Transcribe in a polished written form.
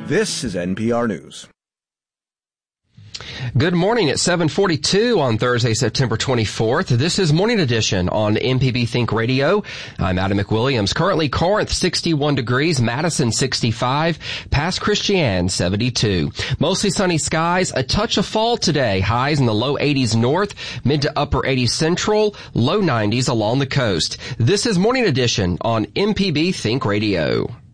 This is NPR News. Good morning at 7:42 on Thursday, September 24th. This is Morning Edition on MPB Think Radio. I'm Adam McWilliams. Currently Corinth 61 degrees, Madison 65, Pass Christian 72. Mostly sunny skies, a touch of fall today. Highs in the low 80s north, mid to upper 80s central, low 90s along the coast. This is Morning Edition on MPB Think Radio.